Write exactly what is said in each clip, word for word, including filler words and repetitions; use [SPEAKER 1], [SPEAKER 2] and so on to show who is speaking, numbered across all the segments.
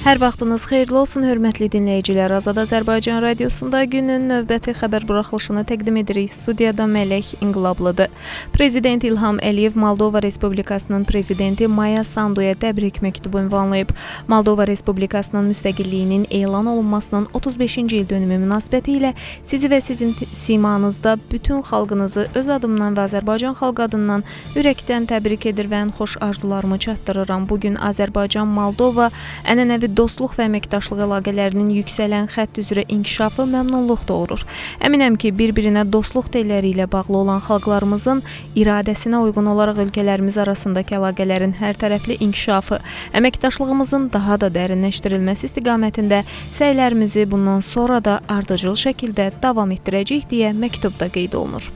[SPEAKER 1] Hər vaxtınız xeyirli olsun, hörmətli dinləyicilər. Azad Azərbaycan Radiosunda günün növbəti xəbər buraxılışını təqdim edirik. Studiyada Mələk İnqilablıdır. Prezident İlham Əliyev Moldova Respublikasının prezidenti Maya Sanduya təbrik məktubu ünvanlayıb. Moldova Respublikasının müstəqilliyinin elan olunmasının otuz beşinci il dönümü münasibəti ilə sizi və sizin simanızda bütün xalqınızı öz adımdan və Azərbaycan xalqı adından ürəkdən təbrik edir və ən xoş arzularımı çatdırıram. Bugün Azərbaycan-Moldova ənənəvi dostluq və əməkdaşlıq əlaqələrinin yüksələn xətt üzrə inkişafı məmnunluq doğurur. Əminəm ki, bir-birinə dostluq telləri ilə bağlı olan xalqlarımızın iradəsinə uyğun olaraq ölkələrimiz arasındakı əlaqələrin hər tərəfli inkişafı, əməkdaşlığımızın daha da dərinləşdirilməsi istiqamətində səylərimizi bundan sonra da ardıcıl şəkildə davam etdirəcək deyə məktubda qeyd olunur.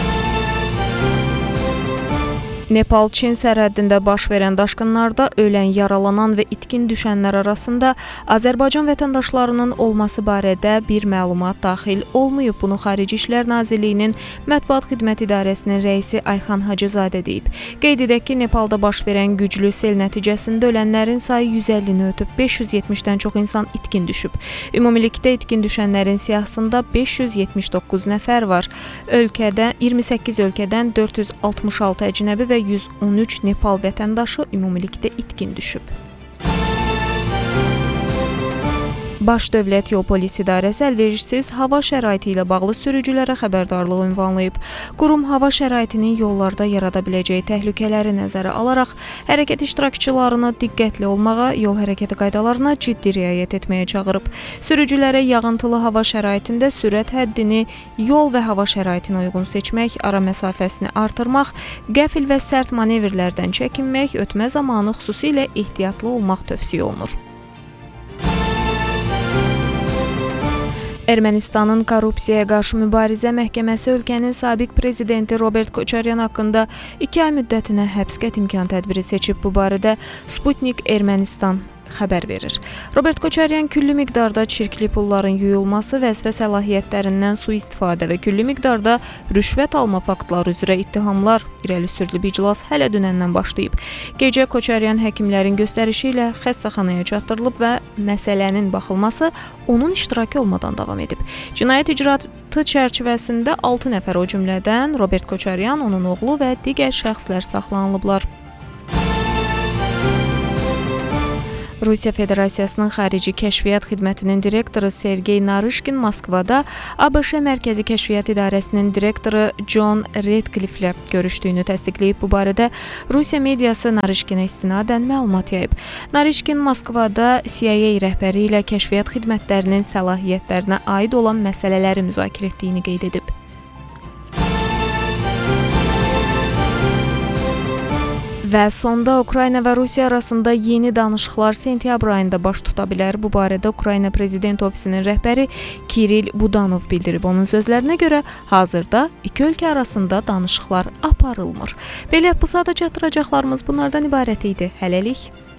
[SPEAKER 1] Nepal-Çin sərhəddində baş verən daşqınlarda ölən, yaralanan və itkin düşənlər arasında Azərbaycan vətəndaşlarının olması barədə bir məlumat daxil olmayıb. Bunu Xarici İşlər Nazirliyinin Mətbuat Xidmət İdarəsinin rəisi Ayxan Hacızadə deyib. Qeyd edək ki, Nepalda baş verən güclü sel nəticəsində ölənlərin sayı yüz əllini ötüb, beş yüz yetmişdən çox insan itkin düşüb. Ümumilikdə itkin düşənlərin siyahısında beş yüz yetmiş doqquz nəfər var. Ölkədə iyirmi səkkiz ölkədən dörd yüz altmış altı əcnəbi və yüz on üç Nepal vətəndaşı ümumilikdə itkin düşüb. Baş Dövlət Yol Polis İdarəsi əlverişsiz hava şəraiti ilə bağlı sürücülərə xəbərdarlıq ünvanlayıb. Qurum hava şəraitinin yollarda yarada biləcəyi təhlükələri nəzərə alaraq hərəkət iştirakçılarını diqqətli olmağa, yol hərəkəti qaydalarına ciddi riayət etməyə çağırıb. Sürücülərə yağıntılı hava şəraitində sürət həddini yol və hava şəraitinə uyğun seçmək, ara məsafəsini artırmaq, qəfil və sərt manevrlərdən çəkinmək, ötmə zamanı xüsusilə ehtiyatlı olmaq tövsiyə olunur. Ermənistanın Korrupsiyaya qarşı mübarizə məhkəməsi ölkənin sabiq prezidenti Robert Koçaryan haqqında iki ay müddətinə həbs qətimkan tədbiri seçib. Bu barədə Sputnik Ermənistan xəbər verir. Robert Koçaryan külli miqdarda çirkli pulların yuyulması, vəzifə səlahiyyətlərindən sui-istifadə və külli miqdarda rüşvət alma faktları üzrə ittihamlar irəli sürülüb. İclas hələ dünəndən başlayıb. Gecə Koçaryan həkimlərin göstərişi ilə xəstəxanaya çatdırılıb və məsələnin baxılması onun iştirakı olmadan davam edib. Cinayət icraatı çərçivəsində altı nəfər, o cümlədən Robert Koçaryan, onun oğlu və digər şəxslər saxlanılıblar. Rusiya Federasiyasının Xarici Kəşfiyyat Xidmətinin direktoru Sergey Narışkin Moskvada A B Ş Mərkəzi Kəşfiyyat İdarəsinin direktoru John Redcliffe-lə görüşdüyünü təsdiqləyib. Bu barədə Rusiya mediası Narışkinə istinadən məlumat yayıb. Narışkin Moskvada C I A rəhbəri ilə kəşfiyyat xidmətlərinin səlahiyyətlərinə aid olan məsələləri müzakirə etdiyini qeyd edib. Və sonda Ukrayna və Rusiya arasında yeni danışıqlar sentyabr ayında baş tuta bilər. Bu barədə Ukrayna Prezident Ofisinin rəhbəri Kiril Budanov bildirib. Onun sözlərinə görə hazırda iki ölkə arasında danışıqlar aparılmır. Belə bu saata çatdıracaqlarımız bunlardan ibarət idi. Hələlik.